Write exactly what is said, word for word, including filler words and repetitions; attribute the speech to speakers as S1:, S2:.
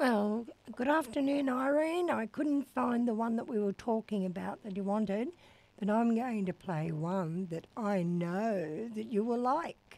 S1: Well, good afternoon, Irene. I couldn't find the one that we were talking about that you wanted, but I'm going to play one that I know that you will like.